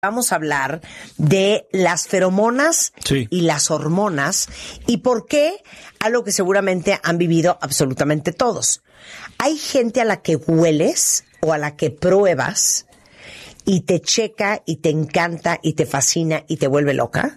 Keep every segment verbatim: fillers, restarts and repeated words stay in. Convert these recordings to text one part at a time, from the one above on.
Vamos a hablar de las feromonas sí. y las hormonas y por qué, algo que seguramente han vivido absolutamente todos. Hay gente a la que hueles o a la que pruebas y te checa y te encanta y te fascina y te vuelve loca.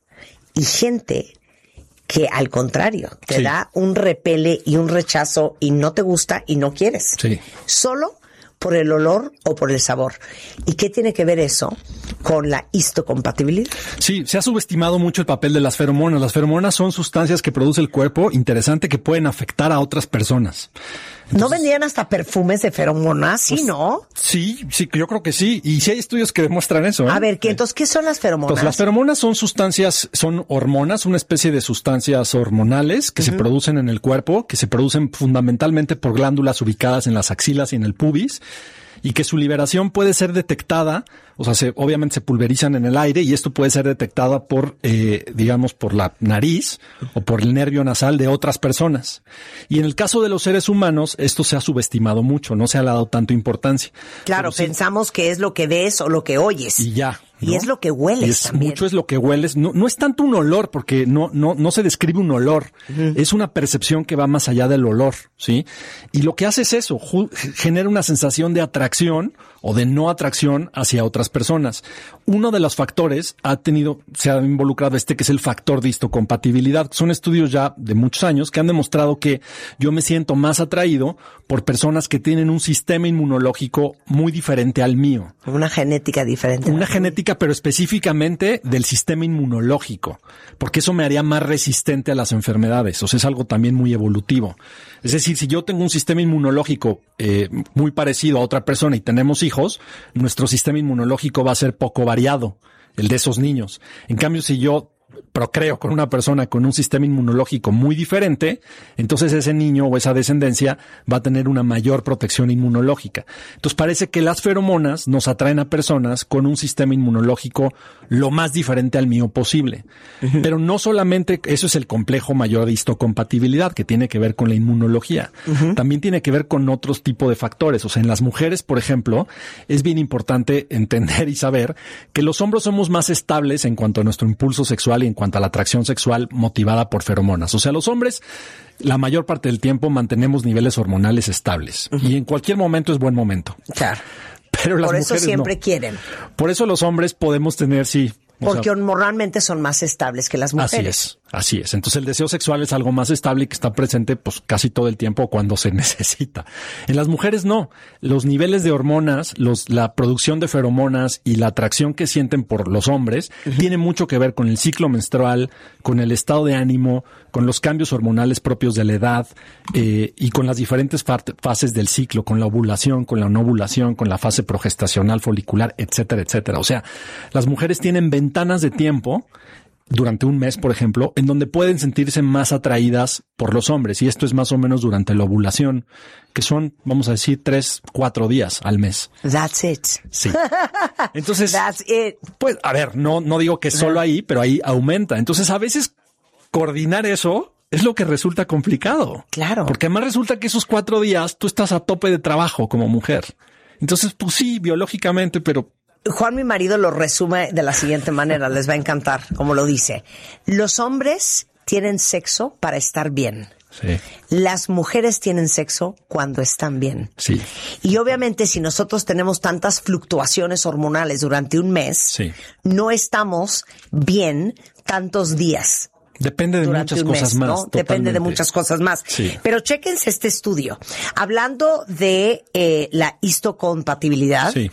Y gente que al contrario te sí. da un repele y un rechazo y no te gusta y no quieres. Sí. Solo por el olor o por el sabor. ¿Y qué tiene que ver eso con la histocompatibilidad? Sí, se ha subestimado mucho el papel de las feromonas. Las feromonas son sustancias que produce el cuerpo, interesante, que pueden afectar a otras personas. Entonces, ¿no vendían hasta perfumes de feromonas? Sí, pues, ¿no? Sí, sí, yo creo que sí. Y sí hay estudios que demuestran eso, ¿eh? A ver, ¿qué, entonces, ¿qué son las feromonas? Pues las feromonas son sustancias, son hormonas, una especie de sustancias hormonales que uh-huh. se producen en el cuerpo, que se producen fundamentalmente por glándulas ubicadas en las axilas y en el pubis, y que su liberación puede ser detectada, o sea, se, obviamente se pulverizan en el aire y esto puede ser detectada por, eh, digamos, por la nariz o por el nervio nasal de otras personas. Y en el caso de los seres humanos, esto se ha subestimado mucho, no se ha dado tanto importancia. Claro, sí, pensamos que es lo que ves o lo que oyes. Y ya. ¿no? Y es lo que hueles y es, también. Mucho es lo que hueles. No, no es tanto un olor, porque no, no, no se describe un olor. Uh-huh. Es una percepción que va más allá del olor, ¿sí? Y lo que hace es eso, ju- genera una sensación de atracción o de no atracción hacia otras personas. Uno de los factores ha tenido, se ha involucrado este que es el factor de histocompatibilidad. Son estudios ya de muchos años que han demostrado que yo me siento más atraído por personas que tienen un sistema inmunológico muy diferente al mío. Una genética diferente. Una genética, pero específicamente del sistema inmunológico, porque eso me haría más resistente a las enfermedades. O sea, es algo también muy evolutivo. Es decir, si yo tengo un sistema inmunológico eh, muy parecido a otra persona y tenemos hijos, nuestro sistema inmunológico va a ser poco variado, el de esos niños. En cambio, si yo procreo con una persona con un sistema inmunológico muy diferente, entonces ese niño o esa descendencia va a tener una mayor protección inmunológica. Entonces parece que las feromonas nos atraen a personas con un sistema inmunológico lo más diferente al mío posible. Uh-huh. Pero no solamente eso es el complejo mayor de histocompatibilidad que tiene que ver con la inmunología. Uh-huh. También tiene que ver con otros tipos de factores. O sea, en las mujeres, por ejemplo, es bien importante entender y saber que los hombres somos más estables en cuanto a nuestro impulso sexual y en cuanto a la atracción sexual motivada por feromonas. O sea, los hombres, la mayor parte del tiempo mantenemos niveles hormonales estables. Uh-huh. Y en cualquier momento es buen momento. Claro. Pero las por eso mujeres siempre no. quieren. Por eso los hombres podemos tener, sí. Porque sea, hormonalmente son más estables que las mujeres. Así es, así es. Entonces el deseo sexual es algo más estable y que está presente pues casi todo el tiempo cuando se necesita. En las mujeres no. Los niveles de hormonas, los, la producción de feromonas y la atracción que sienten por los hombres uh-huh. tiene mucho que ver con el ciclo menstrual, con el estado de ánimo, con los cambios hormonales propios de la edad eh, y con las diferentes fa- fases del ciclo, con la ovulación, con la no ovulación, con la fase progestacional folicular, etcétera, etcétera. O sea, las mujeres tienen ventanas de tiempo durante un mes, por ejemplo, en donde pueden sentirse más atraídas por los hombres. Y esto es más o menos durante la ovulación, que son, vamos a decir, tres, cuatro días al mes. That's it. Sí. Entonces, That's it. Pues, a ver, no, no digo que solo ahí, pero ahí aumenta. Entonces, a veces coordinar eso es lo que resulta complicado. Claro. Porque además resulta que esos cuatro días tú estás a tope de trabajo como mujer. Entonces, pues sí, biológicamente, pero Juan, mi marido, lo resume de la siguiente manera, les va a encantar, como lo dice. Los hombres tienen sexo para estar bien. Sí. Las mujeres tienen sexo cuando están bien. Sí. Y obviamente si nosotros tenemos tantas fluctuaciones hormonales durante un mes, sí. no estamos bien tantos días. Depende de muchas cosas mes, más. ¿no? Totalmente. Depende de muchas cosas más. Sí. Pero chéquense este estudio. Hablando de eh, la histocompatibilidad, sí.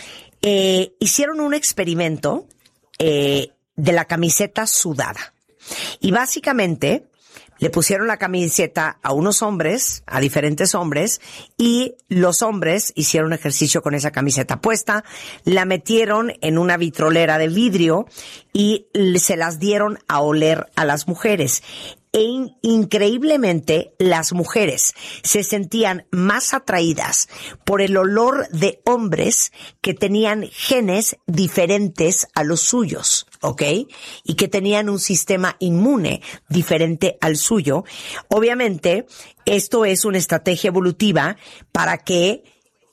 eh, hicieron un experimento eh, de la camiseta sudada. Y básicamente le pusieron la camiseta a unos hombres, a diferentes hombres, y los hombres hicieron ejercicio con esa camiseta puesta, la metieron en una vitrolera de vidrio y se las dieron a oler a las mujeres. E in- increíblemente, las mujeres se sentían más atraídas por el olor de hombres que tenían genes diferentes a los suyos, ¿ok? Y que tenían un sistema inmune diferente al suyo. Obviamente, esto es una estrategia evolutiva para que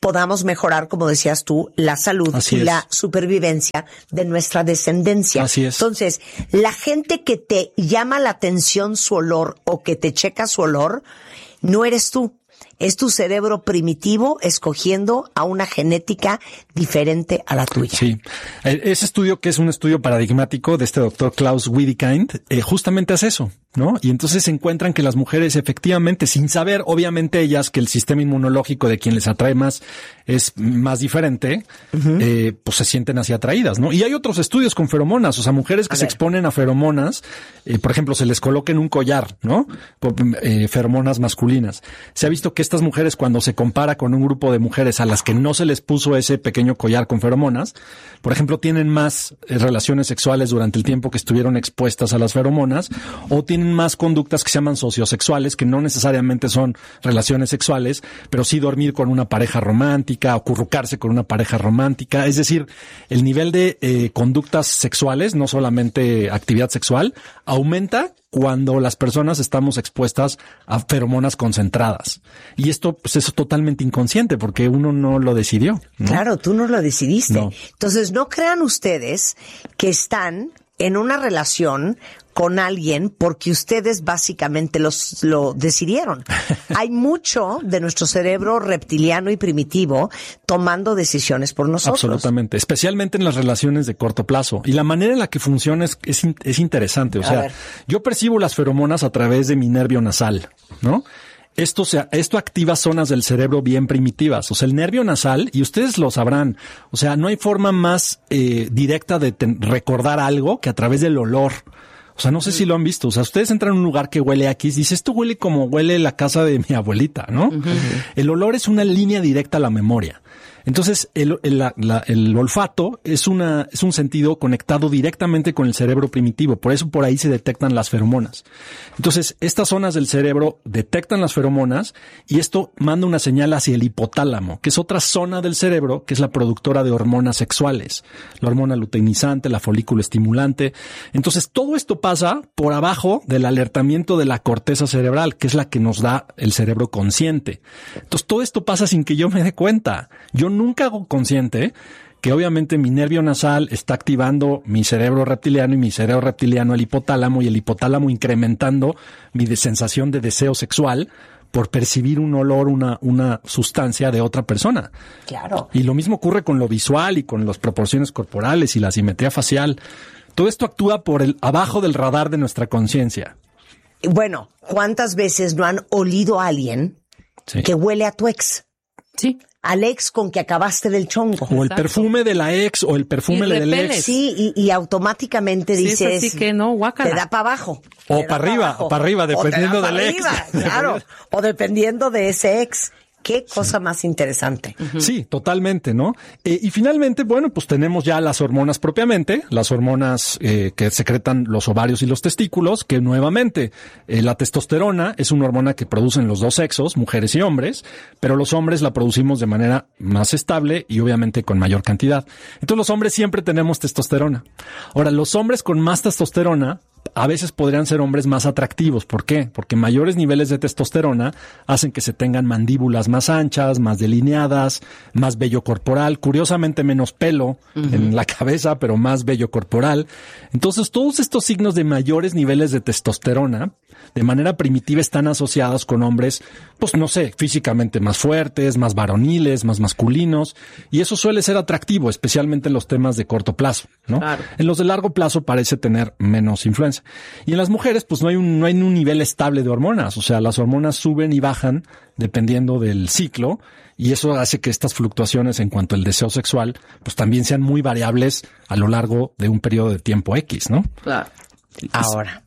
podamos mejorar, como decías tú, la salud Así y es. la supervivencia de nuestra descendencia. Así es. Entonces, la gente que te llama la atención su olor o que te checa su olor, no eres tú. Es tu cerebro primitivo escogiendo a una genética diferente a la tuya. Sí. Ese estudio, que es un estudio paradigmático de este doctor Klaus Wedekind, eh, justamente hace eso, ¿no? Y entonces se encuentran que las mujeres efectivamente, sin saber, obviamente ellas, que el sistema inmunológico de quien les atrae más es más diferente, uh-huh. eh, pues se sienten así atraídas, ¿no? Y hay otros estudios con feromonas, o sea, mujeres que a se ver. exponen a feromonas, eh, por ejemplo, se les coloca en un collar, ¿no? Por, eh, feromonas masculinas. Se ha visto que estas mujeres, cuando se compara con un grupo de mujeres a las que no se les puso ese pequeño collar con feromonas, por ejemplo, tienen más eh, relaciones sexuales durante el tiempo que estuvieron expuestas a las feromonas, o tienen más conductas que se llaman sociosexuales, que no necesariamente son relaciones sexuales, pero sí dormir con una pareja romántica, acurrucarse con una pareja romántica. Es decir, el nivel de eh, conductas sexuales, no solamente actividad sexual, aumenta cuando las personas estamos expuestas a feromonas concentradas. Y esto, pues, es totalmente inconsciente porque uno no lo decidió, ¿no? Claro, tú no lo decidiste. No. Entonces, no crean ustedes que están en una relación con alguien porque ustedes básicamente los lo decidieron. Hay mucho de nuestro cerebro reptiliano y primitivo tomando decisiones por nosotros. Absolutamente, especialmente en las relaciones de corto plazo. Y la manera en la que funciona es, es, es interesante. O A sea, ver. yo percibo las feromonas a través de mi nervio nasal, ¿no? Esto se, esto activa zonas del cerebro bien primitivas. O sea, el nervio nasal, y ustedes lo sabrán, o sea, no hay forma más eh, directa de ten, recordar algo que a través del olor. O sea, no sé si lo han visto. O sea, ustedes entran a un lugar que huele aquí, dice, esto huele como huele la casa de mi abuelita, ¿no? Uh-huh. El olor es una línea directa a la memoria. Entonces, el, el, la, la, el olfato es una, es un sentido conectado directamente con el cerebro primitivo. Por eso por ahí se detectan las feromonas. Entonces, estas zonas del cerebro detectan las feromonas y esto manda una señal hacia el hipotálamo, que es otra zona del cerebro que es la productora de hormonas sexuales. La hormona luteinizante, la folículo estimulante. Entonces, todo esto pasa por abajo del alertamiento de la corteza cerebral, que es la que nos da el cerebro consciente. Entonces, todo esto pasa sin que yo me dé cuenta. Yo nunca hago consciente que obviamente mi nervio nasal está activando mi cerebro reptiliano y mi cerebro reptiliano el hipotálamo y el hipotálamo incrementando mi de sensación de deseo sexual por percibir un olor, una, una sustancia de otra persona. Claro. Y lo mismo ocurre con lo visual y con las proporciones corporales y la simetría facial. Todo esto actúa por el abajo del radar de nuestra conciencia. Bueno, ¿cuántas veces no han olido a alguien sí. que huele a tu ex? Sí. Al ex con que acabaste del chongo. O el Exacto. perfume de la ex o el perfume del ex. Sí, y, y automáticamente sí, dices... Sí, que no, guácala. Te da para abajo. O para arriba, o para arriba, dependiendo del ex. Arriba, claro, o dependiendo de ese ex. Qué cosa sí. más interesante. Uh-huh. Sí, totalmente, ¿no? Eh, y finalmente, bueno, pues tenemos ya las hormonas propiamente, las hormonas eh, que secretan los ovarios y los testículos, que nuevamente eh, la testosterona es una hormona que producen los dos sexos, mujeres y hombres, pero los hombres la producimos de manera más estable y obviamente con mayor cantidad. Entonces los hombres siempre tenemos testosterona. Ahora, los hombres con más testosterona a veces podrían ser hombres más atractivos. ¿Por qué? Porque mayores niveles de testosterona hacen que se tengan mandíbulas más anchas, más delineadas, más vello corporal, curiosamente menos pelo uh-huh. en la cabeza, pero más vello corporal. Entonces, todos estos signos de mayores niveles de testosterona, de manera primitiva, están asociados con hombres, pues no sé, físicamente más fuertes, más varoniles, más masculinos, y eso suele ser atractivo, especialmente en los temas de corto plazo, ¿no? Claro. En los de largo plazo parece tener menos influencia. Y en las mujeres, pues no hay un, no hay un nivel estable de hormonas. O sea, las hormonas suben y bajan dependiendo del ciclo. Y eso hace que estas fluctuaciones en cuanto al deseo sexual, pues también sean muy variables a lo largo de un periodo de tiempo X, ¿no? Claro. Ahora,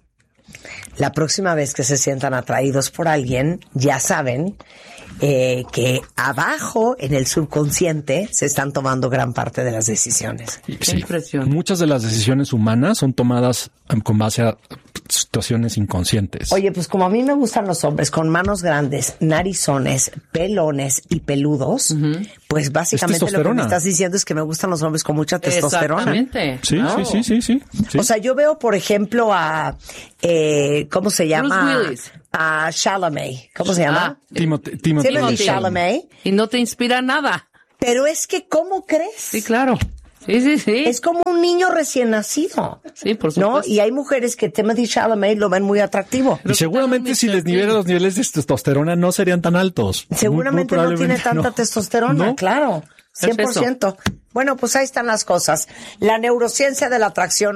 la próxima vez que se sientan atraídos por alguien, ya saben eh, que abajo en el subconsciente se están tomando gran parte de las decisiones. Sí, Qué impresión. Muchas de las decisiones humanas son tomadas con base a situaciones inconscientes. Oye, pues como a mí me gustan los hombres con manos grandes, narizones, pelones y peludos, uh-huh. pues básicamente lo que me estás diciendo es que me gustan los hombres con mucha testosterona. Exactamente. Sí, no. sí, sí, sí, sí, sí. O sea, yo veo, por ejemplo, a eh, ¿cómo se llama? Bruce Willis. A Chalamet. ¿Cómo se llama? Ah, Timothy, Timothy. Timothy Chalamet. Y no te inspira nada. Pero es que, ¿cómo crees? Sí, claro. Sí, sí, sí. Es como un niño recién nacido. Sí, por supuesto. ¿No? Y hay mujeres que Timothée Chalamet lo ven muy atractivo. Y seguramente si les nivela los niveles de testosterona no serían tan altos. Seguramente muy, muy no tiene tanta no. testosterona, ¿No? claro. cien por ciento. Bueno, pues ahí están las cosas. La neurociencia de la atracción.